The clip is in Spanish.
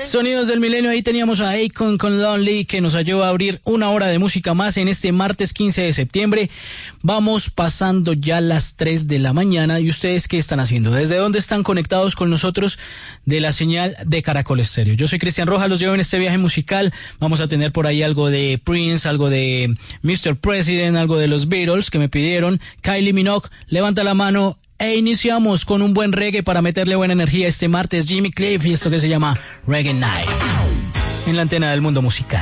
Sonidos del Milenio, ahí teníamos a Akon con Lonely, que nos ayuda a abrir una hora de música más en este martes 15 de septiembre. Vamos pasando ya las 3 de la mañana. ¿Y ustedes qué están haciendo? ¿Desde dónde están conectados con nosotros de la señal de Caracol Estéreo? Yo soy Cristian Rojas, los llevo en este viaje musical. Vamos a tener por ahí algo de Prince, algo de Mr. President, algo de los Beatles que me pidieron. Kylie Minogue, levanta la mano. E iniciamos con un buen reggae para meterle buena energía este martes. Jimmy Cliff y esto que se llama Reggae Night en la antena del mundo musical.